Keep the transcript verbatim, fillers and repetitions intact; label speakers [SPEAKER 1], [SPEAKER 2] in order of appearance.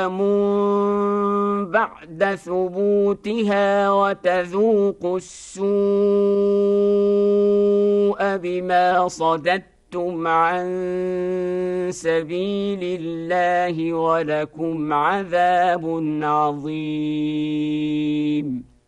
[SPEAKER 1] بعد ثبوتها وتذوقوا السوء بما صددتم عن سبيل الله ولكم عذاب عظيم.